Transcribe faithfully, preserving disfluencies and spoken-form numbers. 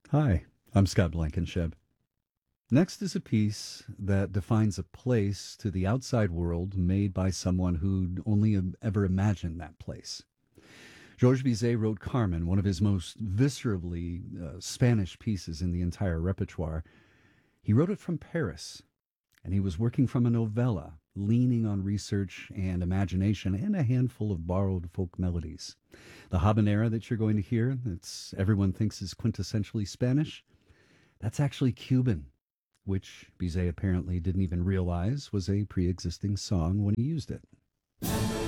Hi, I'm Scott Blankenship. Next is a piece that defines a place to the outside world made by someone who'd only im- ever imagined that place. Georges Bizet wrote Carmen, one of his most viscerally uh, Spanish pieces in the entire repertoire. He wrote it from Paris, and he was working from a novella, leaning on research and imagination and a handful of borrowed folk melodies. The habanera that you're going to hear, that's everyone thinks is quintessentially Spanish, that's actually Cuban, which Bizet apparently didn't even realize was a pre existing song when he used it.